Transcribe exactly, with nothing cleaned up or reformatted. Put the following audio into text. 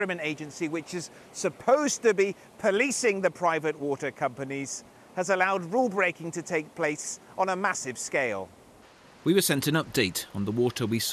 Environment Agency, which is supposed to be policing the private water companies, has allowed rule breaking to take place on a massive scale. We were sent an update on the water we saw